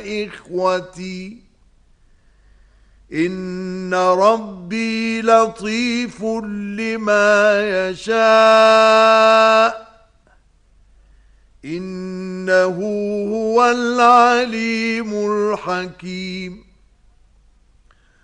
إخوتي إن ربي لطيف لما يشاء إنه هو العليم الحكيم